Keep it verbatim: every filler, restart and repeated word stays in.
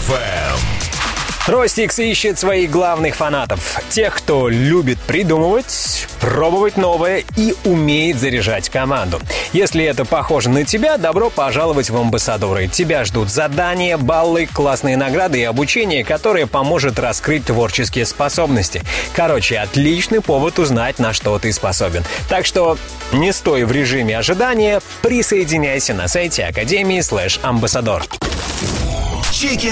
эф эм. Ростикс ищет своих главных фанатов. Тех, кто любит придумывать, пробовать новое и умеет заряжать команду. Если это похоже на тебя, добро пожаловать в амбассадоры. Тебя ждут задания, баллы, классные награды и обучение, которое поможет раскрыть творческие способности. Короче, отличный повод узнать, на что ты способен. Так что не стой в режиме ожидания, присоединяйся на сайте Академии слэш амбассадор. Чеки